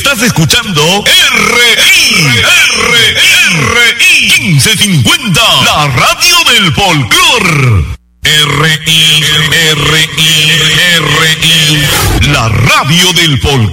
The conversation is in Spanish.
Estás escuchando RI 1550, la radio del folclor. RI, la radio del folclor.